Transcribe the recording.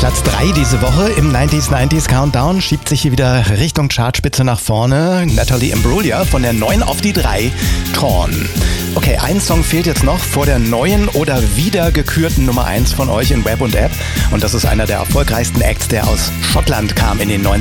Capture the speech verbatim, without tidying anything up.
Platz drei diese Woche im neunziger neunzig Countdown, schiebt sich hier wieder Richtung Chartspitze nach vorne. Natalie Imbruglia von der neun auf die drei, Torn. Okay, ein Song fehlt jetzt noch vor der neuen oder wieder gekürten Nummer eins von euch in Web und App. Und das ist einer der erfolgreichsten Acts, der aus Schottland kam in den neunziger